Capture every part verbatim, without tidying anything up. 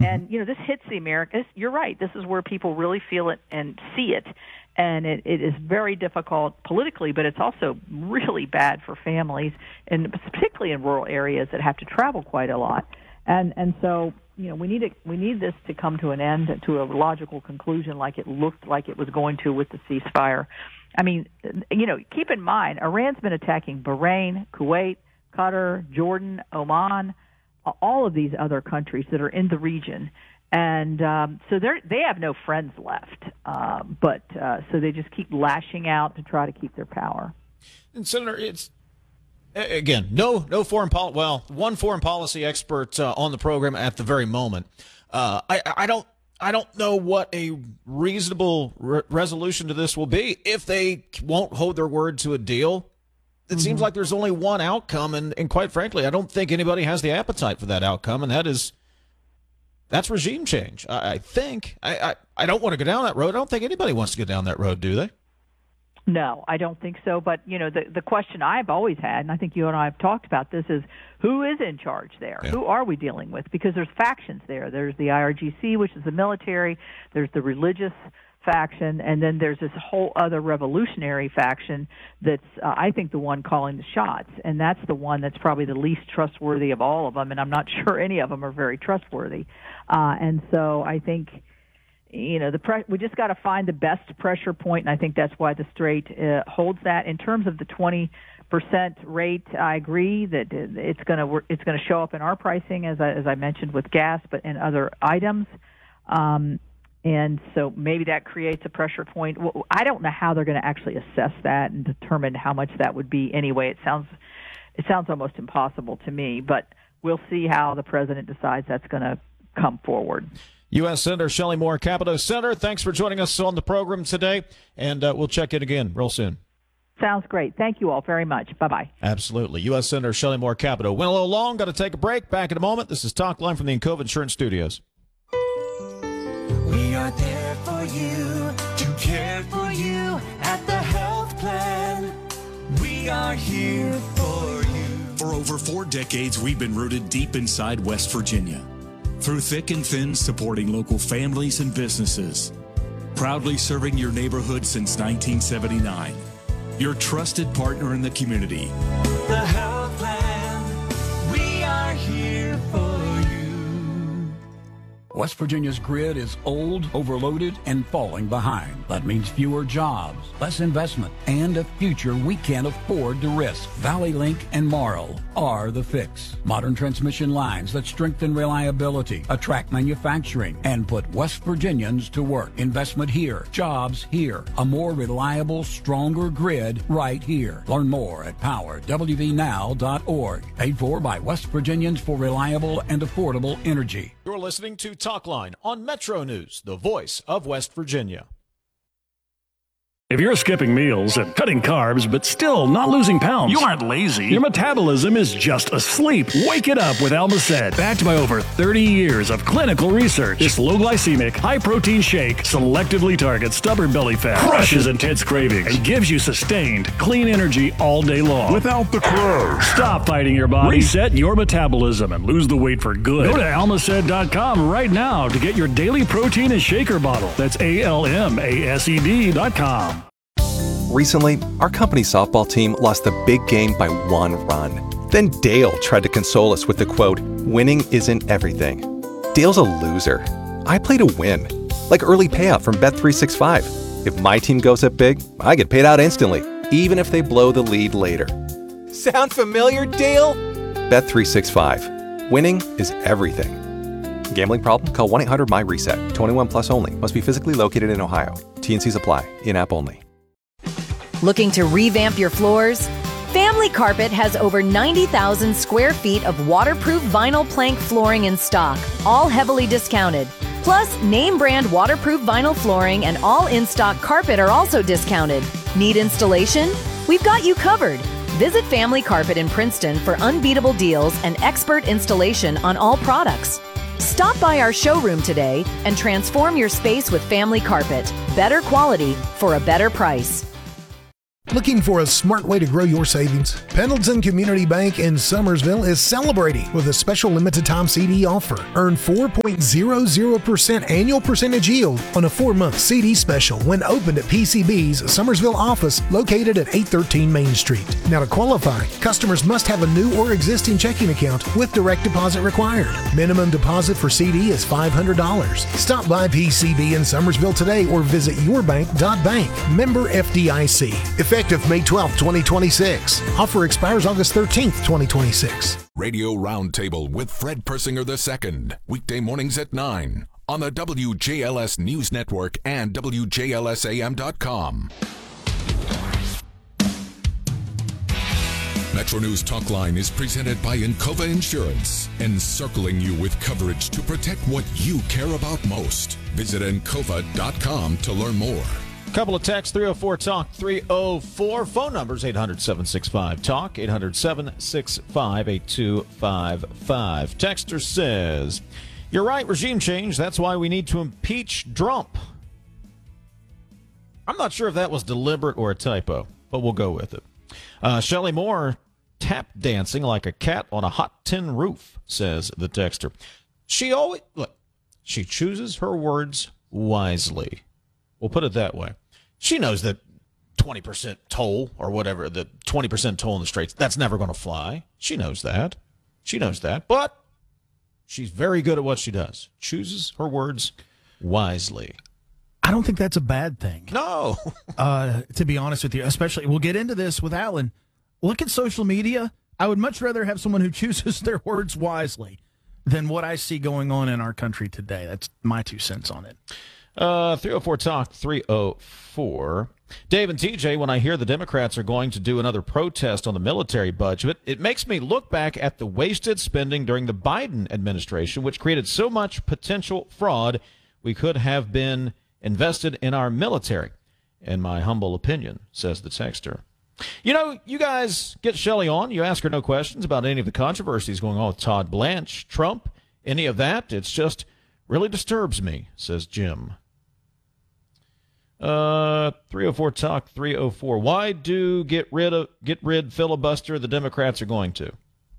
And, you know, this hits the Americas. You're right. This is where people really feel it and see it. And it, it is very difficult politically, but it's also really bad for families, and particularly in rural areas that have to travel quite a lot. And and so, you know, we need it, we need this to come to an end, to a logical conclusion, like it looked like it was going to with the ceasefire. I mean, you know, keep in mind, Iran's been attacking Bahrain, Kuwait, Qatar, Jordan, Oman, all of these other countries that are in the region. And um, so they they have no friends left, uh, but uh, so they just keep lashing out to try to keep their power. And Senator, it's again no no foreign pol- well one foreign policy expert uh, on the program at the very moment. Uh, I I don't I don't know what a reasonable re- resolution to this will be if they won't hold their word to a deal. It mm-hmm. seems like there's only one outcome, and, and quite frankly, I don't think anybody has the appetite for that outcome, and that is. That's regime change, I, I think. I, I, I don't want to go down that road. I don't think anybody wants to go down that road, do they? No, I don't think so. But, you know, the, the question I've always had, and I think you and I have talked about this, is who is in charge there? Yeah. Who are we dealing with? Because there's factions there. There's the I R G C, which is the military. There's the religious faction, and then there's this whole other revolutionary faction that's, uh, I think, the one calling the shots, and that's the one that's probably the least trustworthy of all of them, and I'm not sure any of them are very trustworthy. Uh, and so I think, you know, the pre- we just got to find the best pressure point, and I think that's why the Strait uh, holds that. In terms of the twenty percent rate, I agree that it's going to it's going to show up in our pricing, as I, as I mentioned, with gas, but in other items. Um, And so maybe that creates a pressure point. I don't know how they're going to actually assess that and determine how much that would be anyway. It sounds it sounds almost impossible to me, but we'll see how the president decides that's going to come forward. U S. Senator Shelley Moore Capito. Senator, thanks for joining us on the program today, and uh, we'll check in again real soon. Sounds great. Thank you all very much. Bye-bye. Absolutely. U S. Senator Shelley Moore Capito. Went a little long. Got to take a break. Back in a moment. This is Talk Line from the Encova Insurance Studios. We are there for you, to care for you at the health plan. We are here for you. For over four decades, we've been rooted deep inside West Virginia. Through thick and thin, supporting local families and businesses. Proudly serving your neighborhood since nineteen seventy-nine. Your trusted partner in the community. The health plan, we are here for you. West Virginia's grid is old, overloaded, and falling behind. That means fewer jobs, less investment, and a future we can't afford to risk. Valley Link and Marl are the fix. Modern transmission lines that strengthen reliability, attract manufacturing, and put West Virginians to work. Investment here, jobs here, a more reliable, stronger grid right here. Learn more at power w v now dot org. Paid for by West Virginians for reliable and affordable energy. You're listening to Talk Line on Metro News, the voice of West Virginia. If you're skipping meals and cutting carbs but still not losing pounds, you aren't lazy. Your metabolism is just asleep. Wake it up with Almacet. Backed by over thirty years of clinical research, this low-glycemic, high-protein shake selectively targets stubborn belly fat, crushes intense cravings, and gives you sustained, clean energy all day long. Without the carbs. Stop fighting your body. Reset your metabolism and lose the weight for good. Go to almacet dot com right now to get your daily protein and shaker bottle. That's A L M A S E D dot com. Recently, our company softball team lost the big game by one run. Then Dale tried to console us with the quote, "Winning isn't everything." Dale's a loser. I play to win. Like early payout from Bet three sixty-five. If my team goes up big, I get paid out instantly, even if they blow the lead later. Sound familiar, Dale? Bet three sixty-five. Winning is everything. Gambling problem? Call one eight hundred M Y reset. twenty-one plus only. Must be physically located in Ohio. T and Cs apply. In-app only. Looking to revamp your floors? Family Carpet has over ninety thousand square feet of waterproof vinyl plank flooring in stock, all heavily discounted. Plus, name brand waterproof vinyl flooring and all in-stock carpet are also discounted. Need installation? We've got you covered. Visit Family Carpet in Princeton for unbeatable deals and expert installation on all products. Stop by our showroom today and transform your space with Family Carpet. Better quality for a better price. Looking for a smart way to grow your savings? Pendleton Community Bank in Summersville is celebrating with a special limited time C D offer. Earn four point zero zero percent annual percentage yield on a four-month C D special when opened at P C B's Summersville office located at eight thirteen Main Street. Now to qualify, customers must have a new or existing checking account with direct deposit required. Minimum deposit for C D is five hundred dollars. Stop by P C B in Summersville today or visit your bank dot bank. Member F D I C. Effective May twelfth, twenty twenty-six. Offer expires August thirteenth, twenty twenty-six. Radio Roundtable with Fred Persinger the Second. Weekday mornings at nine on the W J L S News Network and W J L S A M dot com. Metro News Talkline is presented by Encova Insurance, encircling you with coverage to protect what you care about most. Visit encova dot com to learn more. Couple of texts, three oh four talk three oh four. Phone numbers, eight hundred, seven six five, talk, eight hundred, seven six five, eight two five five. Texter says, you're right, regime change. That's why we need to impeach Trump. I'm not sure if that was deliberate or a typo, but we'll go with it. Uh, Shelley Moore, tap dancing like a cat on a hot tin roof, says the texter. She always, look, she chooses her words wisely. We'll put it that way. She knows that twenty percent toll or whatever, the twenty percent toll in the straits, that's never going to fly. She knows that. She knows that. But she's very good at what she does. Chooses her words wisely. I don't think that's a bad thing. No. uh, to be honest with you, especially, we'll get into this with Alan. Look at social media. I would much rather have someone who chooses their words wisely than what I see going on in our country today. That's my two cents on it. Uh, three oh four talk three oh four. Dave and T J, when I hear the Democrats are going to do another protest on the military budget, it makes me look back at the wasted spending during the Biden administration, which created so much potential fraud we could have been invested in our military, in my humble opinion, says the texter. You know, you guys get Shelley on. You ask her no questions about any of the controversies going on with Todd Blanche, Trump, any of that. It's just really disturbs me, says Jim. Uh, three oh four talk three oh four. Why do get rid of get rid filibuster the Democrats are going to?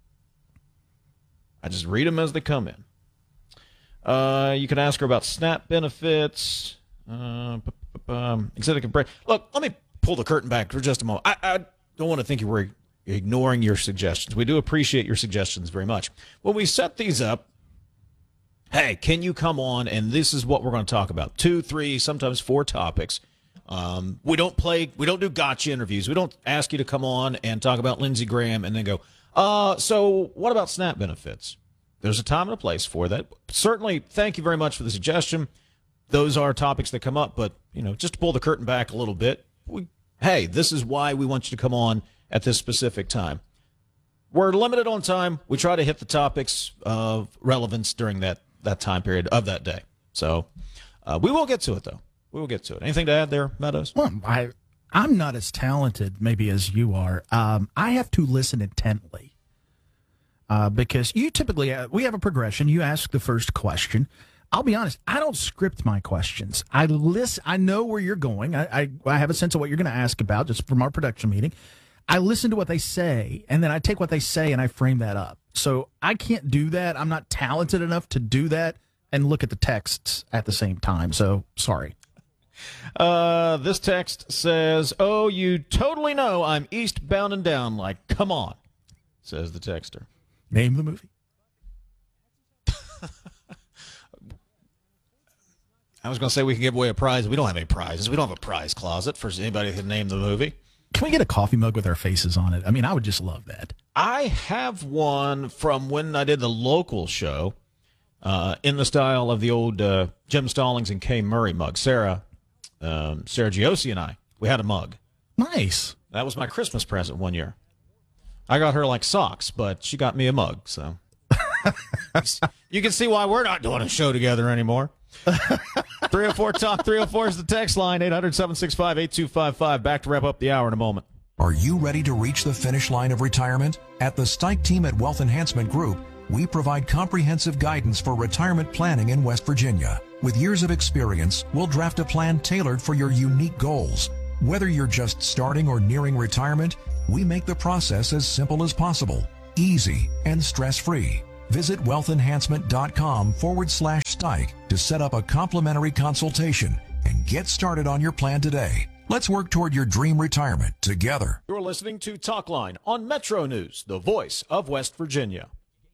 I just read them as they come in. Uh, you can ask her about SNAP benefits. Uh, um, executive break. Look, let me pull the curtain back for just a moment. I, I don't want to think you were ignoring your suggestions. We do appreciate your suggestions very much. When we set these up, hey, can you come on and this is what we're going to talk about? Two, three, sometimes four topics. Um, we don't play, we don't do gotcha interviews. We don't ask you to come on and talk about Lindsey Graham and then go, uh, so what about SNAP benefits? There's a time and a place for that. Certainly, thank you very much for the suggestion. Those are topics that come up, but, you know, just to pull the curtain back a little bit, we, hey, this is why we want you to come on at this specific time. We're limited on time. We try to hit the topics of relevance during that that time period of that day. So uh, we will get to it, though. We will get to it. Anything to add there, Meadows? Well, I, I'm not as talented maybe as you are. Um, I have to listen intently uh, because you typically, uh, we have a progression. You ask the first question. I'll be honest, I don't script my questions. I listen. I know where you're going. I, I, I have a sense of what you're going to ask about just from our production meeting. I listen to what they say, and then I take what they say and I frame that up. So I can't do that. I'm not talented enough to do that and look at the texts at the same time. So sorry. Uh, this text says, oh, you totally know I'm eastbound and down. Like, come on, says the texter. Name the movie. I was going to say we can give away a prize. We don't have any prizes. We don't have a prize closet for anybody who can name the movie. Can we get a coffee mug with our faces on it? I mean, I would just love that. I have one from when I did the local show uh, in the style of the old uh, Jim Stallings and Kay Murray mug. Sarah, um, Sarah Giosi and I, we had a mug. Nice. That was my Christmas present one year. I got her like socks, but she got me a mug. So you can see why we're not doing a show together anymore. three oh four talk three oh four is the text line. Eight hundred, seven six five, eight two five five. Back to wrap up the hour in a moment. Are you ready to reach the finish line of retirement? At the Stike team at Wealth Enhancement Group, we provide comprehensive guidance for retirement planning in West Virginia. With years of experience, we'll draft a plan tailored for your unique goals. Whether you're just starting or nearing retirement, we make the process as simple as possible, easy, and stress-free. Visit wealthenhancement.com forward slash Stike to set up a complimentary consultation and get started on your plan today. Let's work toward your dream retirement together. You're listening to Talkline on Metro News, the voice of West Virginia.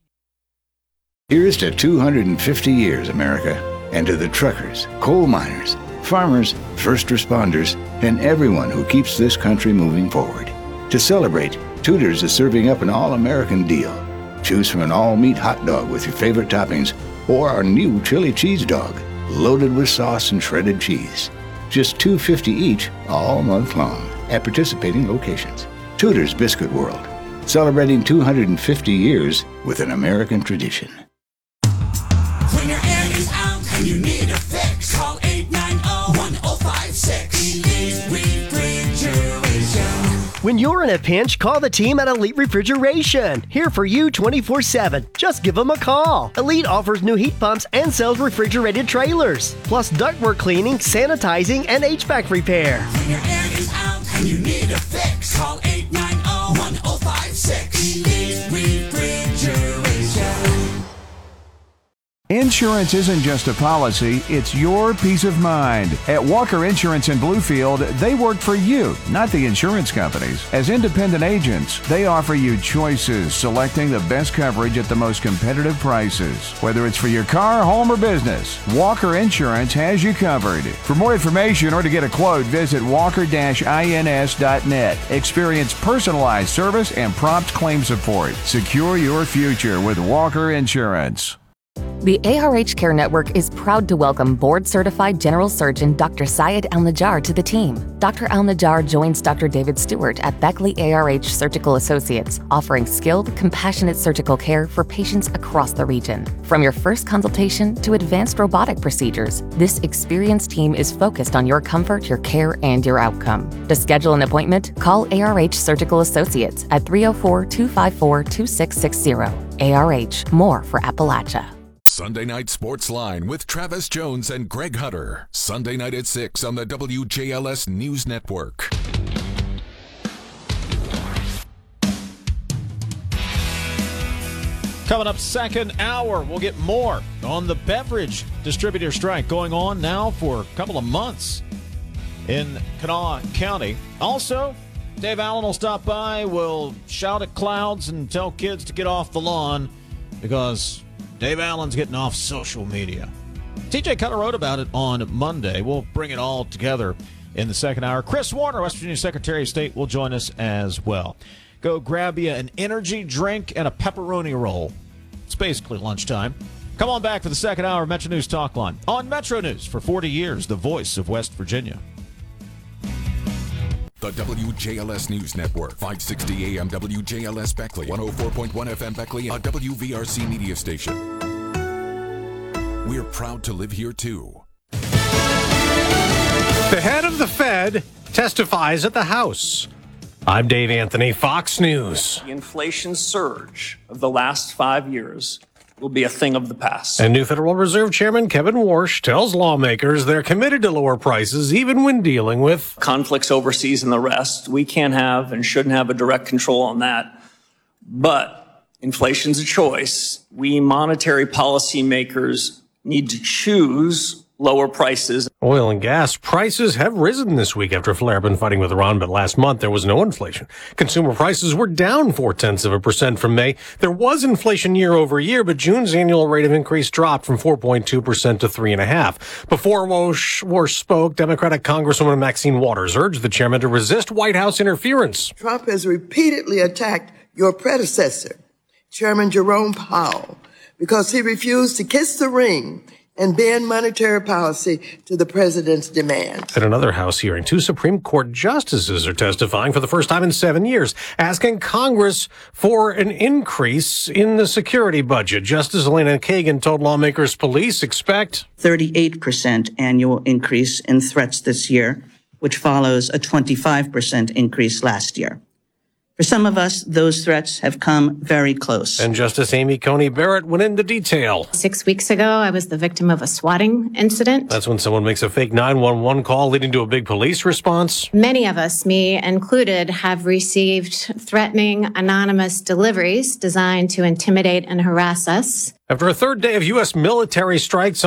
Here's to two hundred fifty years, America, and to the truckers, coal miners, farmers, first responders, and everyone who keeps this country moving forward. To celebrate, Tudor's is serving up an all-American deal. Choose from an all-meat hot dog with your favorite toppings or our new chili cheese dog, loaded with sauce and shredded cheese. Just two dollars and fifty cents each all month long at participating locations. Tudor's Biscuit World, celebrating two hundred fifty years with an American tradition. When your air is out and you need a fix, call eight nine zero, one zero five six. Elite Refrigeration. When you're in a pinch, call the team at Elite Refrigeration. Here for you twenty-four seven. Just give them a call. Elite offers new heat pumps and sells refrigerated trailers, plus ductwork cleaning, sanitizing, and H V A C repair. When your air is out and you need a fix, call eight nine zero, one zero five six. Elite Refrigeration. Insurance isn't just a policy, it's your peace of mind. At Walker Insurance in Bluefield, they work for you, not the insurance companies. As independent agents, they offer you choices, selecting the best coverage at the most competitive prices. Whether it's for your car, home, or business, Walker Insurance has you covered. For more information or to get a quote, visit walker dash ins dot net. Experience personalized service and prompt claim support. Secure your future with Walker Insurance. The A R H Care Network is proud to welcome board-certified general surgeon Doctor Syed Al-Najjar to the team. Doctor Al-Najjar joins Doctor David Stewart at Beckley A R H Surgical Associates, offering skilled, compassionate surgical care for patients across the region. From your first consultation to advanced robotic procedures, this experienced team is focused on your comfort, your care, and your outcome. To schedule an appointment, call A R H Surgical Associates at three oh four, two five four, two six six zero. A R H, more for Appalachia. Sunday Night Sports Line with Travis Jones and Greg Hutter. Sunday night at six on the W J L S News Network. Coming up second hour, we'll get more on the beverage distributor strike going on now for a couple of months in Kanawha County. Also, Dave Allen will stop by. We'll shout at clouds and tell kids to get off the lawn because Dave Allen's getting off social media. T J Cutter wrote about it on Monday. We'll bring it all together in the second hour. Chris Warner, West Virginia Secretary of State, will join us as well. Go grab you an energy drink and a pepperoni roll. It's basically lunchtime. Come on back for the second hour of Metro News Talkline. On Metro News for forty years, the voice of West Virginia. The W J L S News Network, five sixty A M W J L S Beckley, one oh four point one F M Beckley, a W V R C media station. We're proud to live here, too. The head of the Fed testifies at the House. I'm Dave Anthony, Fox News. The inflation surge of the last five years will be a thing of the past. And new Federal Reserve Chairman Kevin Warsh tells lawmakers they're committed to lower prices even when dealing with conflicts overseas and the rest. We can't have and shouldn't have a direct control on that. But inflation's a choice. We monetary policymakers need to choose lower prices. Oil and gas prices have risen this week after a flare-up in fighting with Iran, but last month there was no inflation. Consumer prices were down four-tenths of a percent from May. There was inflation year over year, but June's annual rate of increase dropped from four point two percent to three point five percent. Before Warsh, Warsh spoke, Democratic Congresswoman Maxine Waters urged the chairman to resist White House interference. Trump has repeatedly attacked your predecessor, Chairman Jerome Powell, because he refused to kiss the ring and bend monetary policy to the president's demands. At another House hearing, two Supreme Court justices are testifying for the first time in seven years, asking Congress for an increase in the security budget. Justice Elena Kagan told lawmakers police expect thirty-eight percent annual increase in threats this year, which follows a twenty-five percent increase last year. For some of us, those threats have come very close. And Justice Amy Coney Barrett went into detail. Six weeks ago, I was the victim of a swatting incident. That's when someone makes a fake nine one one call leading to a big police response. Many of us, me included, have received threatening anonymous deliveries designed to intimidate and harass us. After a third day of U S military strikes